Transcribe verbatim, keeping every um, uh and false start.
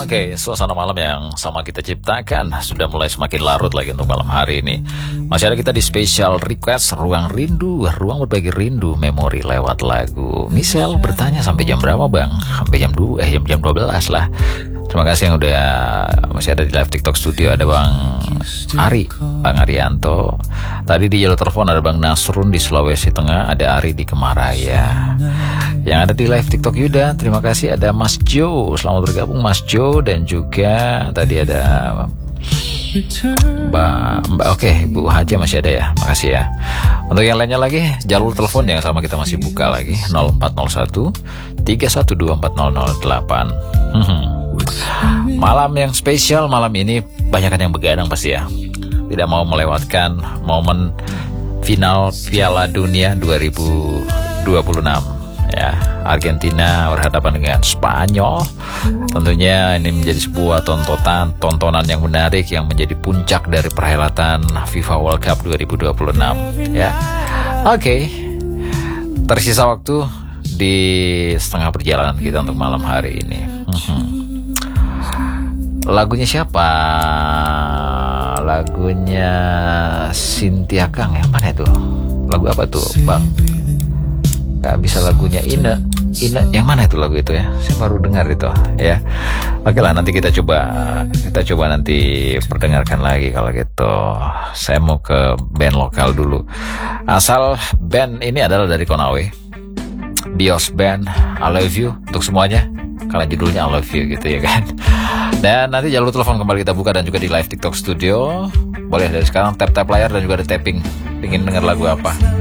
Oke, suasana malam yang sama kita ciptakan sudah mulai semakin larut lagi untuk malam hari ini. Masih ada kita di special request Ruang Rindu, ruang berbagi rindu, memori lewat lagu. Michelle bertanya sampai jam berapa bang? Sampai jam dua, eh jam, jam dua belas lah. Terima kasih yang udah masih ada di live TikTok studio. Ada Bang Ari, Bang Arianto. Tadi di jalur telepon ada Bang Nasrun di Sulawesi Tengah, ada Ari di Kemaraya. Yang ada di live TikTok Yuda, terima kasih ada Mas Jo. Selamat bergabung Mas Jo, dan juga tadi ada Mbak, Mbak oke, okay, Bu Haja masih ada ya. Makasih ya. Untuk yang lainnya lagi, jalur telepon yang sama kita masih buka lagi nol empat nol satu tiga satu dua empat nol nol delapan. Malam yang spesial malam ini, banyak yang begadang pasti ya. Tidak mau melewatkan momen final Piala Dunia dua ribu dua puluh enam ya. Argentina berhadapan dengan Spanyol. Tentunya ini menjadi sebuah tontonan tontonan yang menarik, yang menjadi puncak dari perhelatan FIFA World Cup dua ribu dua puluh enam ya. Oke, okay. Tersisa waktu di setengah perjalanan kita untuk malam hari ini. Hmm. Lagunya siapa? Lagunya Cynthia Kang, yang mana itu? Lagu apa tuh bang? Gak bisa lagunya Ina Ina, yang mana itu lagu itu ya? Saya baru dengar itu ya. Oke lah, nanti kita coba Kita coba nanti perdengarkan lagi kalau gitu. Saya mau ke band lokal dulu. Asal band ini adalah dari Konawe, Bios Band, I Love You untuk semuanya, karena judulnya I Love You gitu ya kan. Dan nanti jalur telepon kembali kita buka, dan juga di live TikTok studio. Boleh dari sekarang tap-tap layar dan juga ada tapping. Ingin dengar lagu apa?